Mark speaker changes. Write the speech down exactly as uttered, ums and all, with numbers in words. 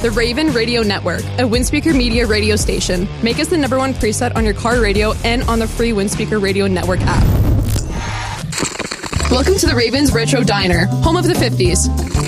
Speaker 1: The Raven Radio Network, a Windspeaker Media radio station. Make us the number one preset on your car radio and on the free Windspeaker Radio Network app. Welcome to the Ravens Retro Diner, home of the fifties.